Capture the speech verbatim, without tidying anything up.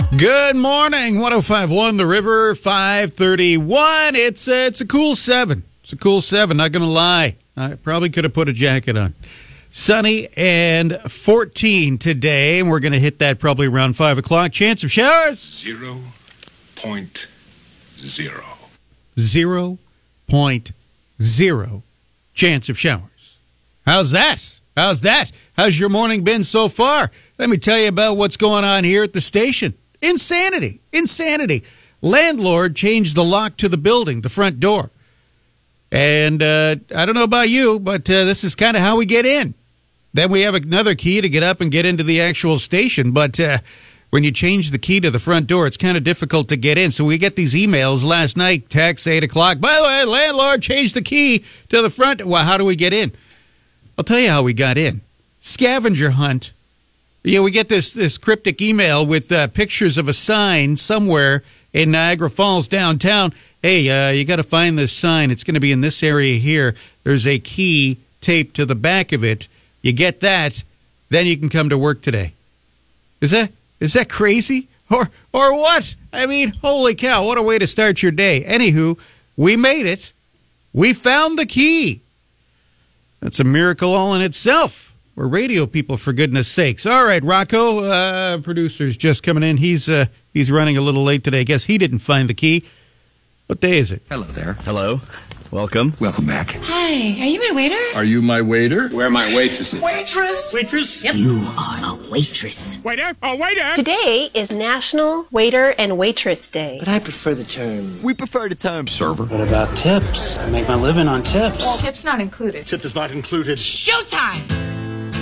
Good morning, one oh five point one The River, five thirty-one. It's a, it's a cool seven. It's a cool seven, not going to lie. I probably could have put a jacket on. Sunny and fourteen today, and we're going to hit that probably around five o'clock. Chance of showers? Zero point zero. Zero point zero chance of showers. How's that? How's that? How's your morning been so far? Let me tell you about what's going on here at the station. Insanity. Insanity. Landlord changed the lock to the building, the front door. And uh, I don't know about you, but uh, this is kind of how we get in. Then we have another key to get up and get into the actual station. But uh, when you change the key to the front door, it's kind of difficult to get in. So we get these emails last night, text eight o'clock. By the way, landlord changed the key to the front. Well, how do we get in? I'll tell you how we got in. Scavenger hunt. Yeah, we get this, this cryptic email with uh, pictures of a sign somewhere in Niagara Falls downtown. Hey, uh, you got to find this sign. It's going to be in this area here. There's a key taped to the back of it. You get that, then you can come to work today. Is that is that crazy? Or or what? I mean, holy cow, what a way to start your day. Anywho, we made it. We found the key. That's a miracle all in itself. We're radio people, for goodness sakes. All right, Rocco, uh, producer's just coming in. He's uh, he's running a little late today. I guess he didn't find the key. What day is it? Hello there. Hello. Welcome. Welcome back. Hi, are you my waiter? Are you my waiter? Where are my waitresses? Waitress! Waitress? Yep. You are a waitress. Waiter? Oh, waiter! Today is National Waiter and Waitress Day. But I prefer the term. We prefer the term server. What about tips? I make my living on tips. Tips not included. Tip is not included. Showtime!